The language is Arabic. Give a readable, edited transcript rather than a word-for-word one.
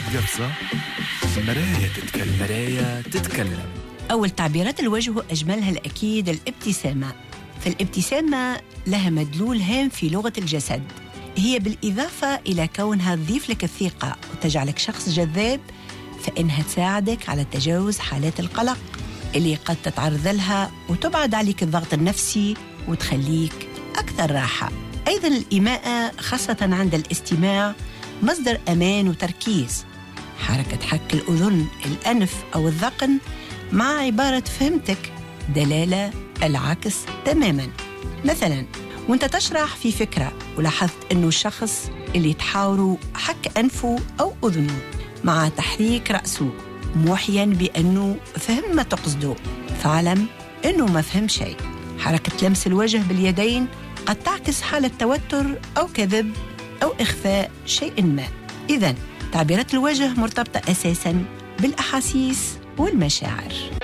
قفصة مراية تتكلم. مراية تتكلم. أول تعبيرات الوجه أجملها الأكيد الابتسامة. فالابتسامة لها مدلول هام في لغة الجسد، هي بالإضافة إلى كونها تضيف لك الثقة وتجعلك شخص جذاب، فإنها تساعدك على تجاوز حالات القلق اللي قد تتعرض لها وتبعد عليك الضغط النفسي وتخليك أكثر راحة. أيضاً الإيماءة خاصة عند الاستماع مصدر أمان وتركيز. حركة حك الأذن، الأنف أو الذقن مع عبارة فهمتك دلالة العكس تماماً. مثلاً وانت تشرح في فكرة ولاحظت أنه الشخص اللي تحاوروا حك أنفه أو أذنه مع تحريك رأسه موحياً بأنه فهم ما تقصده، فاعلم أنه ما فهم شيء. حركة لمس الوجه باليدين قد تعكس حالة توتر أو كذب أو إخفاء شيء ما. إذن تعبيرات الوجه مرتبطة أساساً بالأحاسيس والمشاعر.